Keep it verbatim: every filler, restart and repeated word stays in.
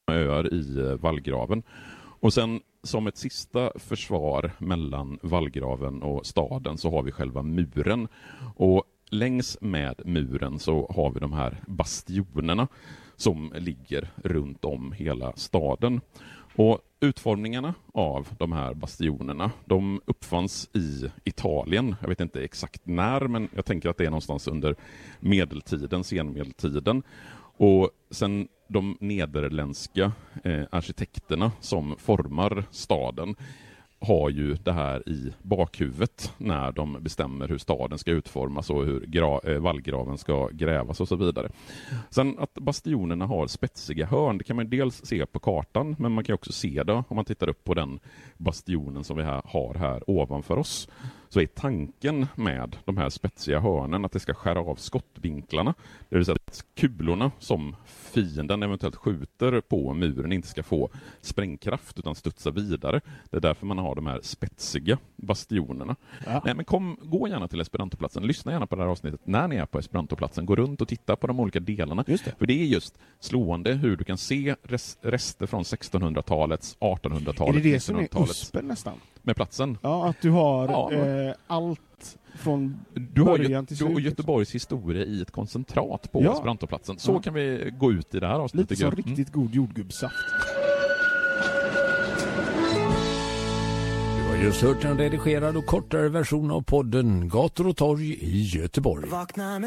öar i vallgraven. Och sen som ett sista försvar mellan vallgraven och staden så har vi själva muren. Och längs med muren så har vi de här bastionerna som ligger runt om hela staden. Och utformningarna av de här bastionerna, de uppfanns i Italien. Jag vet inte exakt när, men jag tänker att det är någonstans under medeltiden, senmedeltiden. Och sen de nederländska eh, arkitekterna som formar staden har ju det här i bakhuvudet när de bestämmer hur staden ska utformas och hur gra- eh, vallgraven ska grävas och så vidare. Sen att bastionerna har spetsiga hörn, det kan man dels se på kartan, men man kan också se det om man tittar upp på den bastionen som vi här har här ovanför oss. Så är tanken med de här spetsiga hörnen att det ska skära av skottvinklarna. Det vill säga att kulorna som fienden eventuellt skjuter på muren inte ska få sprängkraft utan studsa vidare. Det är därför man har de här spetsiga bastionerna. Ja. Nej, men kom, gå gärna till Esperantoplatsen. Lyssna gärna på det här avsnittet när ni är på Esperantoplatsen. Gå runt och titta på de olika delarna. Just det. För det är just slående hur du kan se res- rester från sextonhundratalets, artonhundratalets, är det det som är uspen nästan? Med platsen. Ja, att du har ja. eh, allt från du har början till slut. Du har Göteborgs historia i ett koncentrat på ja. Esperantoplatsen. Så ja. Kan vi gå ut i det här avsnittet. Lite som mm. riktigt god jordgubbssaft. Du har just hört en redigerad och kortare version av podden Gator och torg i Göteborg. Vakna med